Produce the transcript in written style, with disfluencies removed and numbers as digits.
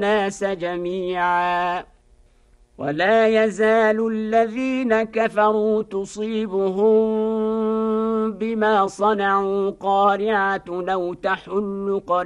الناس جميعا ولا يزال الذين كفروا تصيبهم بما صنعوا قارعة أو تحل قريبا